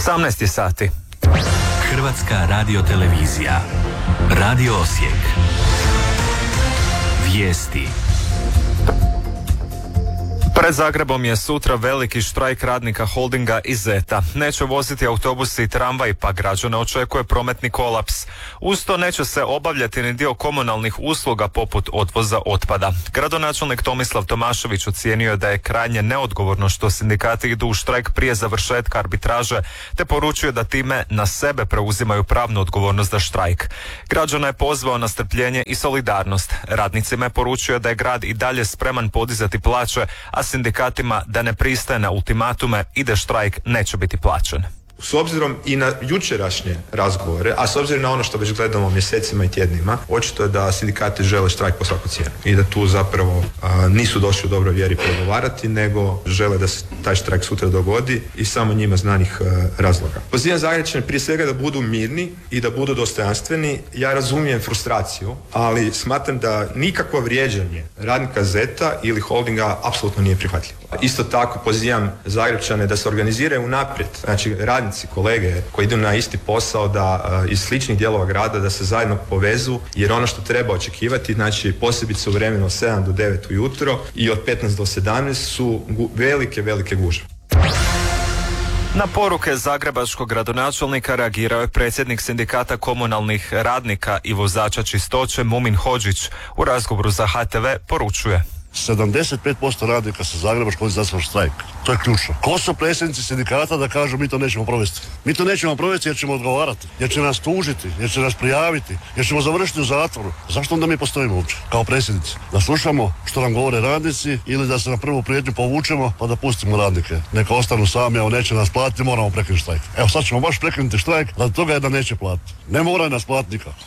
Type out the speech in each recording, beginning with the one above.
18 sati. Hrvatska radiotelevizija. Radio Osijek. Vijesti. Pred Zagrebom je sutra veliki štrajk radnika Holdinga i Zeta. Neće voziti autobusi i tramvaj, pa građane očekuje prometni kolaps. Uz to neće se obavljati ni dio komunalnih usluga poput odvoza otpada. Gradonačelnik Tomislav Tomašević ocijenio je da je krajnje neodgovorno što sindikati idu u štrajk prije završetka arbitraže, te poručuje da time na sebe preuzimaju pravnu odgovornost za štrajk. Građana je pozvao na strpljenje i solidarnost. Radnicima je poručio da je grad i dalje spreman podizati plaće, a sindikatima da ne pristaje na ultimatume i da štrajk neće biti plaćen. S obzirom i na jučerašnje razgovore, a s obzirom na ono što već gledamo mjesecima i tjednima, očito je da sindikati žele štrajk po svaku cijenu i da tu zapravo nisu došli u dobroj vjeri pregovarati, nego žele da se taj štrajk sutra dogodi i samo njima znanih razloga. Pozivam Zagrepčane prije svega da budu mirni i da budu dostojanstveni. Ja razumijem frustraciju, ali smatram da nikakvo vrijeđanje radnika Zeta ili Holdinga apsolutno nije prihvatljivo. Isto tako pozivam Zagrepčane da se organiziraju unaprijed, znači radnici, kolege koji idu na isti posao, da iz sličnih dijelova grada da se zajedno povezu, jer ono što treba očekivati, znači posebice u vremenu od 7 do 9 ujutro i od 15 do 17 su velike gužve. Na poruke zagrebačkog gradonačelnika reagirao je predsjednik sindikata komunalnih radnika i vozača čistoće Mumin Hodžić. U razgovoru za HTV poručuje: 75% radnika sa Zagrebačkog zaslužen štrajk. To je ključno. Ko su predsjednici sindikata da kažu mi to nećemo provesti? Mi to nećemo provesti jer ćemo odgovarati, jer će nas tužiti, jer će nas prijaviti, jer ćemo završiti u zatvoru. Zašto onda mi postojimo uopće kao predsjednici? Da slušamo što nam govore radnici ili da se na prvu prijetnju povučemo pa da pustimo radnike. Neka ostanu sami, evo neće nas platiti, moramo prekinuti štrajk. Evo sad ćemo baš prekinuti štrajk radi toga je da neće platiti. Ne mora nas platiti nikako.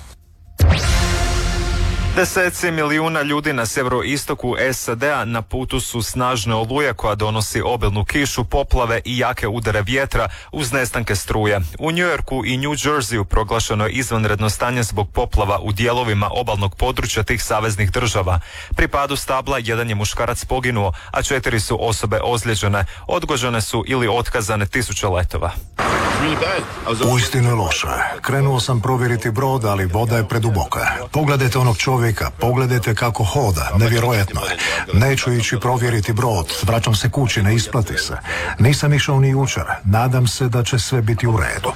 Deseci milijuna ljudi na sjeveroistoku SAD-a na putu su snažne oluje koja donosi obilnu kišu, poplave i jake udare vjetra uz nestanke struje. U New Yorku i New Jerseyu proglašeno je izvanredno stanje zbog poplava u dijelovima obalnog područja tih saveznih država. Pri padu stabla jedan je muškarac poginuo, a 4 su osobe ozlijeđene. Odgođene su ili otkazane 1000 letova. Uistinu je loše. Krenuo sam provjeriti brod, ali voda je preduboka. Pogledajte onog čovjeka, pogledajte kako hoda, nevjerojatno je. Neću ići provjeriti brod, vraćam se kući, ne isplati se. Nisam išao ni jučer, nadam se da će sve biti u redu.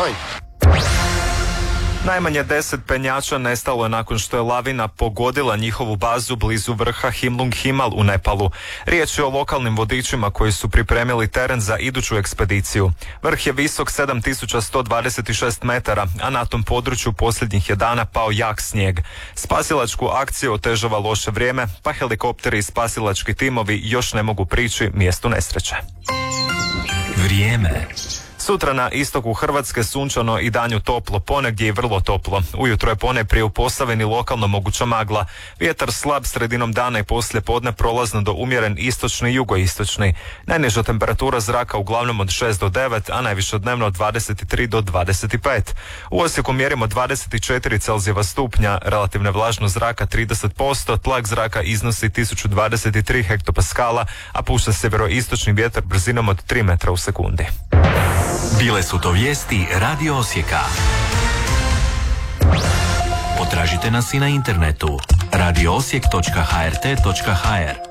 Najmanje 10 penjača nestalo je nakon što je lavina pogodila njihovu bazu blizu vrha Himlung Himal u Nepalu. Riječ je o lokalnim vodičima koji su pripremili teren za iduću ekspediciju. Vrh je visok 7126 metara, a na tom području posljednjih je dana pao jak snijeg. Spasilačku akciju otežava loše vrijeme, pa helikopteri i spasilački timovi još ne mogu prići mjestu nesreće. Vrijeme. Sutra na istoku Hrvatske sunčano i danju toplo, ponegdje i vrlo toplo. Ujutro je ponajprije u Posavini lokalno moguća magla. Vjetar slab sredinom dana i poslije podne prolazno do umjeren istočni i jugoistočni. Najniža temperatura zraka uglavnom od 6 do 9, a najviše dnevno od 23 do 25. U Osijeku mjerimo 24 Celzijeva stupnja, relativne vlažnost zraka 30%, tlak zraka iznosi 1023 hektopaskala, a puše sjeveroistočni vjetar brzinom od 3 metra u sekundi. Bile su to vijesti Radio Osijeka. Potražite nas i na internetu radioosijek.hrt.hr.